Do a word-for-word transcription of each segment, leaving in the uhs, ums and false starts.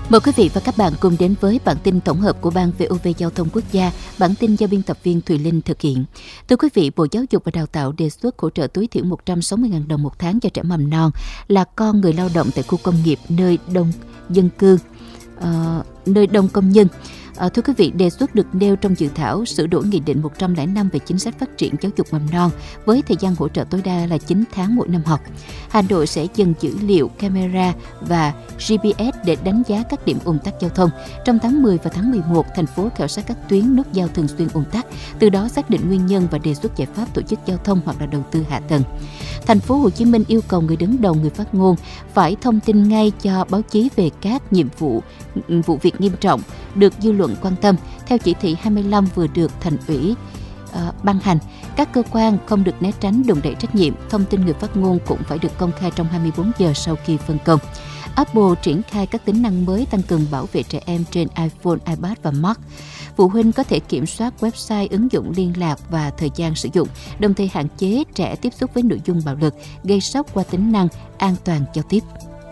Mời quý vị và các bạn cùng đến với bản tin tổng hợp của Ban vê o vê Giao thông Quốc gia, bản tin do biên tập viên Thùy Linh thực hiện. Thưa quý vị, Bộ Giáo dục và Đào tạo đề xuất hỗ trợ tối thiểu một trăm sáu mươi nghìn đồng một tháng cho trẻ mầm non là con người lao động tại khu công nghiệp nơi đông dân cư, uh, nơi đông công nhân. À, thưa quý vị, đề xuất được nêu trong dự thảo sửa đổi Nghị định một trăm lẻ năm về chính sách phát triển giáo dục mầm non với thời gian hỗ trợ tối đa là chín tháng mỗi năm học. Hà Nội sẽ dần dữ liệu camera và giê pê ét để đánh giá các điểm ùn tắc giao thông. Trong tháng mười và tháng mười một, thành phố khảo sát các tuyến nút giao thường xuyên ùn tắc, từ đó xác định nguyên nhân và đề xuất giải pháp tổ chức giao thông hoặc là đầu tư hạ tầng. Thành phố Hồ Chí Minh yêu cầu người đứng đầu, người phát ngôn phải thông tin ngay cho báo chí về các nhiệm vụ vụ việc nghiêm trọng được dư luận quan tâm. Theo chỉ thị hai mươi lăm vừa được Thành ủy uh, ban hành, các cơ quan không được né tránh đùn đẩy trách nhiệm. Thông tin người phát ngôn cũng phải được công khai trong hai mươi bốn giờ sau khi phân công. Apple triển khai các tính năng mới tăng cường bảo vệ trẻ em trên iPhone, iPad và Mac. Phụ huynh có thể kiểm soát website, ứng dụng liên lạc và thời gian sử dụng, đồng thời hạn chế trẻ tiếp xúc với nội dung bạo lực, gây sốc qua tính năng an toàn giao tiếp.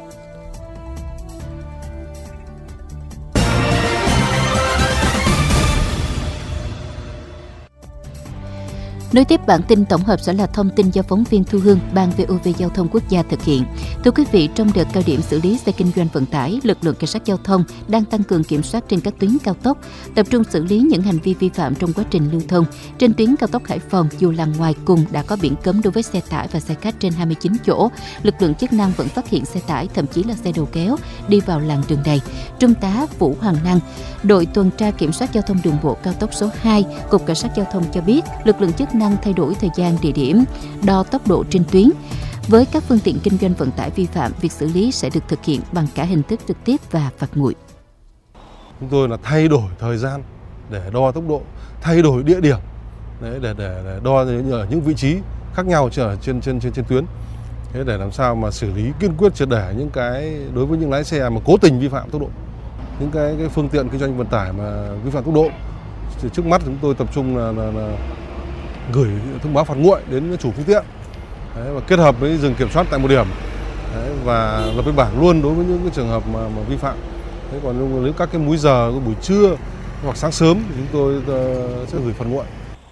Nối tiếp bản tin tổng hợp sẽ là thông tin do phóng viên Thu Hương, Ban vê o vê Giao thông Quốc gia thực hiện. Thưa quý vị, trong đợt cao điểm xử lý xe kinh doanh vận tải, lực lượng cảnh sát giao thông đang tăng cường kiểm soát trên các tuyến cao tốc, tập trung xử lý những hành vi vi phạm trong quá trình lưu thông. Trên tuyến cao tốc Hải Phòng, dù là ngoài cùng đã có biển cấm đối với xe tải và xe khách trên hai mươi chín chỗ, lực lượng chức năng vẫn phát hiện xe tải, thậm chí là xe đầu kéo đi vào làn đường này. Trung tá Vũ Hoàng Năng, đội tuần tra kiểm soát giao thông đường bộ cao tốc số hai, Cục Cảnh sát Giao thông cho biết, lực lượng chức năng thay đổi thời gian, địa điểm, đo tốc độ trên tuyến. Với các phương tiện kinh doanh vận tải vi phạm, việc xử lý sẽ được thực hiện bằng cả hình thức trực tiếp và phạt nguội. Chúng tôi là thay đổi thời gian để đo tốc độ, thay đổi địa điểm để để, để, để đo ở những vị trí khác nhau trên trên trên trên, trên tuyến. Thế để làm sao mà xử lý kiên quyết triệt để những cái đối với những lái xe mà cố tình vi phạm tốc độ, những cái, cái phương tiện kinh doanh vận tải mà vi phạm tốc độ. Thì trước mắt chúng tôi tập trung là, là, là gửi thông báo phạt nguội đến chủ phương tiện. Đấy, và kết hợp với dừng kiểm soát tại một điểm. Đấy, và lập biên bản luôn đối với những cái trường hợp mà, mà vi phạm. Thế còn nếu các cái múi giờ buổi trưa hoặc sáng sớm thì chúng tôi uh, sẽ gửi phạt nguội.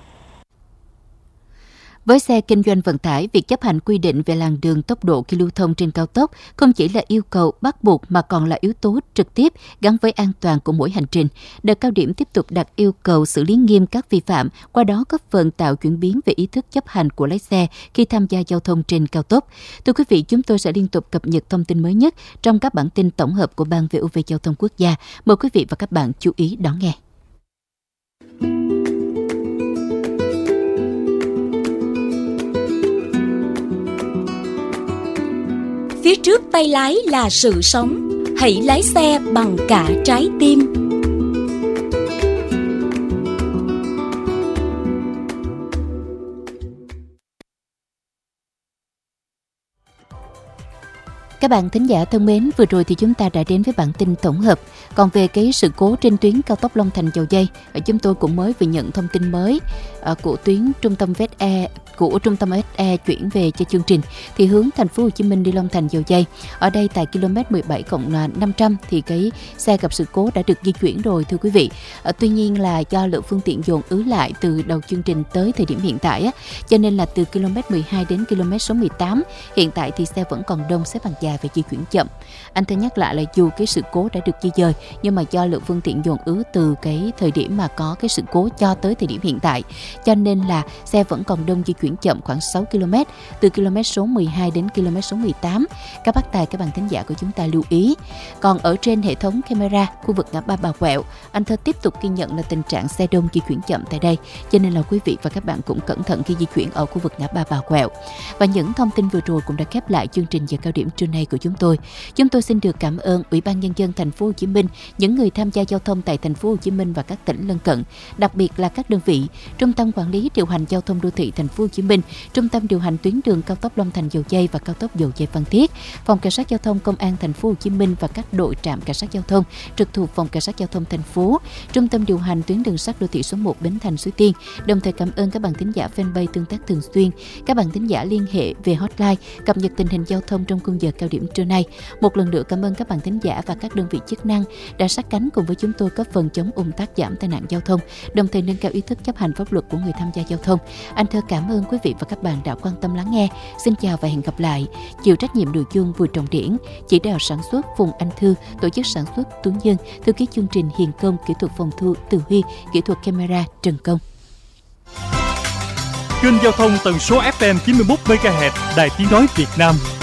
Với xe kinh doanh vận tải, việc chấp hành quy định về làn đường tốc độ khi lưu thông trên cao tốc không chỉ là yêu cầu bắt buộc mà còn là yếu tố trực tiếp gắn với an toàn của mỗi hành trình. Đợt cao điểm tiếp tục đặt yêu cầu xử lý nghiêm các vi phạm, qua đó góp phần tạo chuyển biến về ý thức chấp hành của lái xe khi tham gia giao thông trên cao tốc. Thưa quý vị, chúng tôi sẽ liên tục cập nhật thông tin mới nhất trong các bản tin tổng hợp của Ban vê o vê Giao thông Quốc gia. Mời quý vị và các bạn chú ý đón nghe. Phía trước tay lái là sự sống, hãy lái xe bằng cả trái tim. Các bạn thính giả thân mến, vừa rồi thì chúng ta đã đến với bản tin tổng hợp. Còn về cái sự cố trên tuyến cao tốc Long Thành - Dầu Giây, chúng tôi cũng mới vừa nhận thông tin mới của tuyến trung tâm vê ét e của trung tâm vê ét e chuyển về cho chương trình thì hướng thành phố Hồ Chí Minh đi Long Thành - Dầu Giây. Ở đây tại km mười bảy cộng năm trăm thì cái xe gặp sự cố đã được di chuyển rồi thưa quý vị. À, tuy nhiên là do lượng phương tiện dồn ứ lại từ đầu chương trình tới thời điểm hiện tại á, cho nên là từ km mười hai đến km số mười tám hiện tại thì xe vẫn còn đông, xếp hàng dài và di chuyển chậm. Anh thân nhắc lại là dù cái sự cố đã được di dời nhưng mà do lượng phương tiện dồn ứ từ cái thời điểm mà có cái sự cố cho tới thời điểm hiện tại, cho nên là xe vẫn còn đông, di chuyển chậm khoảng sáu ki lô mét từ km số mười hai đến km số mười tám. Các bác tài, các bạn thính giả của chúng ta lưu ý. Còn ở trên hệ thống camera khu vực ngã ba Bà Quẹo, anh Thơ tiếp tục ghi nhận là tình trạng xe đông di chuyển chậm tại đây, cho nên là quý vị và các bạn cũng cẩn thận khi di chuyển ở khu vực ngã ba Bà Quẹo. Và những thông tin vừa rồi cũng đã khép lại chương trình giờ cao điểm trưa nay của chúng tôi. Chúng tôi xin được cảm ơn Ủy ban Nhân dân Thành phố Hồ Chí Minh, những người tham gia giao thông tại Thành phố Hồ Chí Minh và các tỉnh lân cận, đặc biệt là các đơn vị Trung tâm Quản lý điều hành giao thông đô thị Thành phố Hồ Chí Minh, Trung tâm điều hành tuyến đường cao tốc Long Thành - Dầu Giây và cao tốc Dầu Giây - Phan Thiết, Phòng Cảnh sát giao thông Công an Thành phố Hồ Chí Minh và các đội trạm cảnh sát giao thông trực thuộc Phòng Cảnh sát giao thông thành phố, Trung tâm điều hành tuyến đường sắt đô thị số một Bến Thành - Suối Tiên. Đồng thời cảm ơn các bạn thính giả fanpage tương tác thường xuyên, các bạn thính giả liên hệ về hotline cập nhật tình hình giao thông trong khung giờ cao điểm trưa nay. Một lần nữa cảm ơn các bạn thính giả và các đơn vị chức năng đã sát cánh cùng với chúng tôi góp phần chống ùn tắc, giảm tai nạn giao thông, đồng thời nâng cao ý thức chấp hành pháp luật của người tham gia giao thông. Anh Thơ cảm ơn quý vị và các bạn đã quan tâm lắng nghe. Xin chào và hẹn gặp lại. Chịu trách nhiệm nội dung Bùi Trọng Điển, chỉ đạo sản xuất Phùng Anh Thư, tổ chức sản xuất Tuấn Dương, thư ký chương trình Hiền Công, kỹ thuật phòng thu Từ Huy, kỹ thuật camera Trần Công. Kênh giao thông tần số ép em chín mươi mốt mê ga héc Đài Tiếng nói Việt Nam.